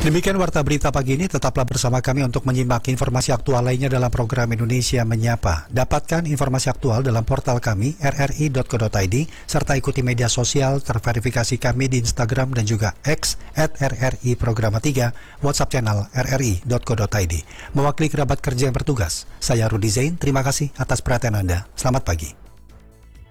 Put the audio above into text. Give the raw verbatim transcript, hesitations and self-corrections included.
Demikian warta berita pagi ini, tetaplah bersama kami untuk menyimak informasi aktual lainnya dalam program Indonesia Menyapa. Dapatkan informasi aktual dalam portal kami r r i dot co dot i d serta ikuti media sosial terverifikasi kami di Instagram dan juga X at r r i programa tiga, WhatsApp channel r r i dot co dot i d. Mewakili kerabat kerja yang bertugas, saya Rudi Zain, terima kasih atas perhatian Anda. Selamat pagi.